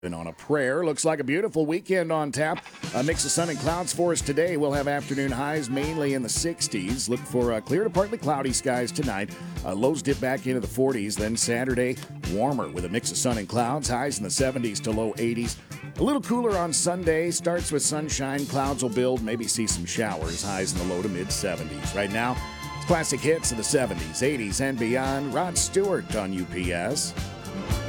And on a prayer, looks like a beautiful weekend on tap. A mix of sun and clouds for us today. We'll have afternoon highs mainly in the 60s. Look for clear to partly cloudy skies tonight. Lows dip back into the 40s. Then Saturday, warmer with a mix of sun and clouds. Highs in the 70s to low 80s. A little cooler on Sunday. Starts with sunshine. Clouds will build. Maybe see some showers. Highs in the low to mid 70s. Right now, it's classic hits in the 70s, 80s, and beyond. Rod Stewart on UPS.